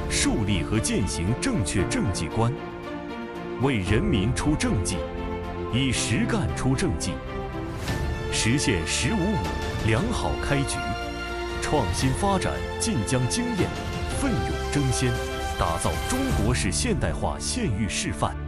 树立和践行正确政绩观，为人民出政绩，以实干出政绩，实现“1055”良好开局，创新发展晋江经验，奋勇争先，打造中国式现代化县域示范。